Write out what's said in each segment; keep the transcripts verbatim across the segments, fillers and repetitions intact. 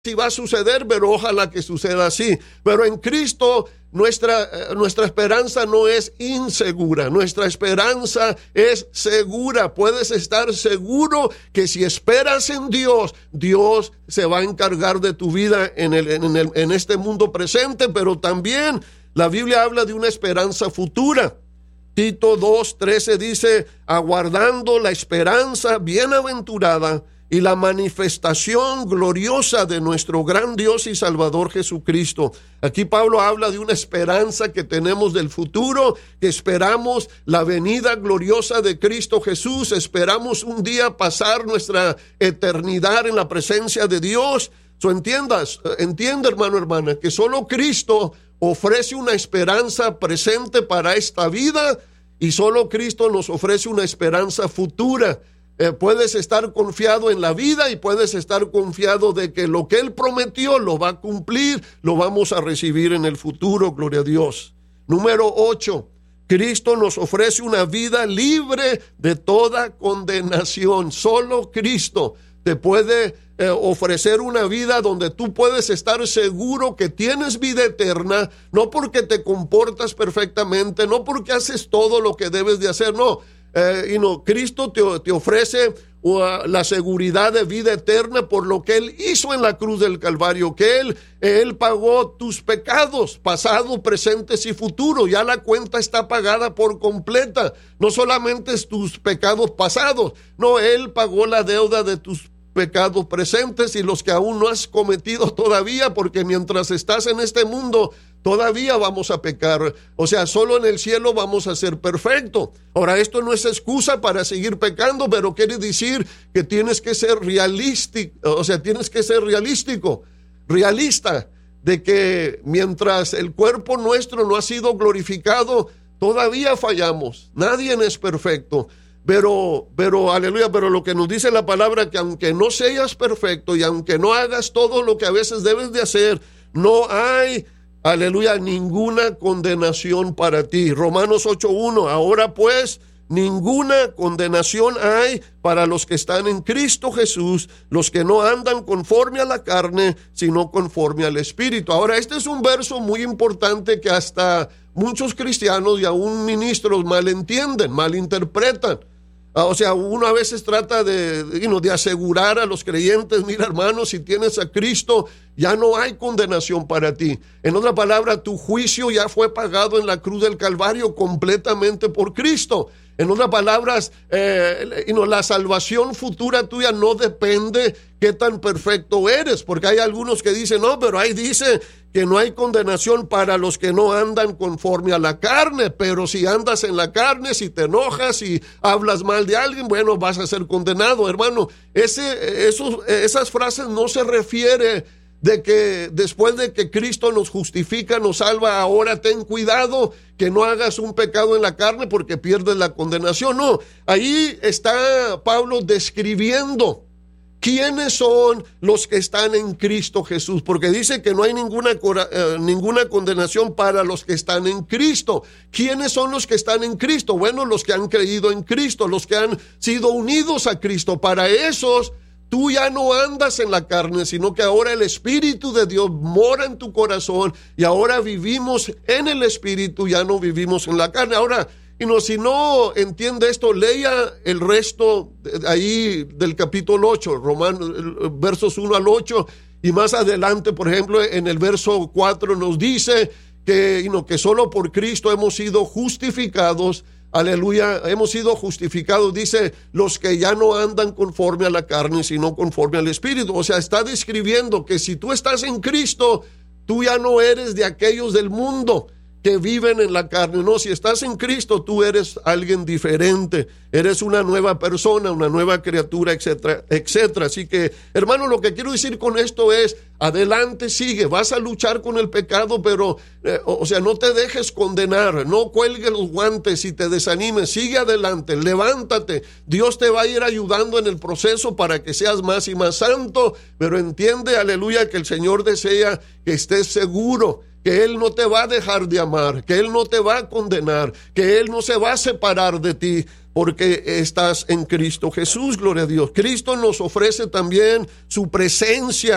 si va a suceder, pero ojalá que suceda así. Pero en Cristo nuestra, eh, nuestra esperanza no es insegura, nuestra esperanza es segura. Puedes estar seguro que si esperas en Dios, Dios se va a encargar de tu vida en, el, en, el, en este mundo presente, pero también la Biblia habla de una esperanza futura. Tito dos trece dice, aguardando la esperanza bienaventurada y la manifestación gloriosa de nuestro gran Dios y Salvador Jesucristo. Aquí Pablo habla de una esperanza que tenemos del futuro, que esperamos la venida gloriosa de Cristo Jesús, esperamos un día pasar nuestra eternidad en la presencia de Dios. So, entiendas, entiende hermano, hermana, que solo Cristo ofrece una esperanza presente para esta vida y solo Cristo nos ofrece una esperanza futura. Eh, puedes estar confiado en la vida y puedes estar confiado de que lo que Él prometió lo va a cumplir, lo vamos a recibir en el futuro, gloria a Dios. Número ocho, Cristo nos ofrece una vida libre de toda condenación. Solo Cristo te puede eh, ofrecer una vida donde tú puedes estar seguro que tienes vida eterna, no porque te comportas perfectamente, no porque haces todo lo que debes de hacer, no. Eh, y no, Cristo te, te ofrece uh, la seguridad de vida eterna por lo que Él hizo en la cruz del Calvario, que Él, Él pagó tus pecados, pasados, presentes y futuros. Ya la cuenta está pagada por completa. No solamente es tus pecados pasados, no, Él pagó la deuda de tus pecados presentes y los que aún no has cometido todavía, porque mientras estás en este mundo todavía vamos a pecar. O sea, solo en el cielo vamos a ser perfectos. Ahora, esto no es excusa para seguir pecando, pero quiere decir que tienes que ser realístico, o sea, tienes que ser realístico, realista, de que mientras el cuerpo nuestro no ha sido glorificado, todavía fallamos. Nadie es perfecto. Pero, pero, aleluya, pero lo que nos dice la palabra, que aunque no seas perfecto y aunque no hagas todo lo que a veces debes de hacer, no hay, aleluya, ninguna condenación para ti. Romanos ocho uno, ahora pues, ninguna condenación hay para los que están en Cristo Jesús, los que no andan conforme a la carne, sino conforme al Espíritu. Ahora, este es un verso muy importante que hasta muchos cristianos y aún ministros malentienden, malinterpretan. O sea, uno a veces trata de, you know, de asegurar a los creyentes, mira hermano, si tienes a Cristo, ya no hay condenación para ti. En otra palabra, tu juicio ya fue pagado en la cruz del Calvario completamente por Cristo. En otras palabras, eh, you know, la salvación futura tuya no depende qué tan perfecto eres, porque hay algunos que dicen, no, pero ahí dice que no hay condenación para los que no andan conforme a la carne, pero si andas en la carne, si te enojas, si hablas mal de alguien, bueno, vas a ser condenado, hermano. Ese, esos, esas frases no se refiere de que después de que Cristo nos justifica, nos salva, ahora ten cuidado que no hagas un pecado en la carne porque pierdes la condenación. No, ahí está Pablo describiendo quiénes son los que están en Cristo Jesús, porque dice que no hay ninguna, eh, ninguna condenación para los que están en Cristo. ¿Quiénes son los que están en Cristo? Bueno, los que han creído en Cristo, los que han sido unidos a Cristo. Para esos, tú ya no andas en la carne, sino que ahora el Espíritu de Dios mora en tu corazón y ahora vivimos en el Espíritu, ya no vivimos en la carne. Ahora, y no, si no entiende esto, lea el resto de ahí del capítulo ocho, Romanos, versos uno al ocho, y más adelante, por ejemplo, en el verso cuatro nos dice que, y no, que solo por Cristo hemos sido justificados. Aleluya, hemos sido justificados, dice, los que ya no andan conforme a la carne, sino conforme al Espíritu. O sea, está describiendo que si tú estás en Cristo, tú ya no eres de aquellos del mundo que viven en la carne. No, si estás en Cristo, tú eres alguien diferente, eres una nueva persona, una nueva criatura, etcétera, etcétera. Así que, hermano, lo que quiero decir con esto es, adelante, sigue, vas a luchar con el pecado, pero, eh, o sea, no te dejes condenar, no cuelgues los guantes y te desanimes, sigue adelante, levántate, Dios te va a ir ayudando en el proceso para que seas más y más santo, pero entiende, aleluya, que el Señor desea que estés seguro, que Él no te va a dejar de amar, que Él no te va a condenar, que Él no se va a separar de ti, porque estás en Cristo Jesús, gloria a Dios. Cristo nos ofrece también su presencia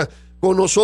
con nosotros.